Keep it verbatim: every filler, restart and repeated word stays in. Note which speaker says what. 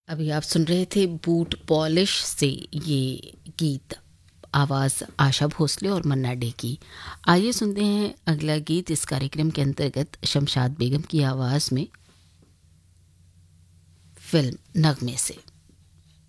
Speaker 1: अभी आप सुन रहे थे बूट पॉलिश से ये गीत, आवाज़ आशा भोसले और मन्ना डे की। आइए सुनते हैं अगला गीत इस कार्यक्रम के अंतर्गत शमशाद बेगम की आवाज़ में, फिल्म नगमे से।